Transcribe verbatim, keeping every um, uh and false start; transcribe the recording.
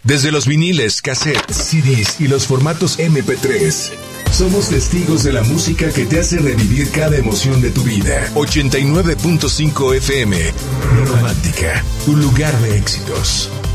Desde los viniles, cassettes, C Ds y los formatos eme pe tres. Somos testigos de la música que te hace revivir cada emoción de tu vida. ochenta y nueve punto cinco efe eme. Romántica, un lugar de éxitos.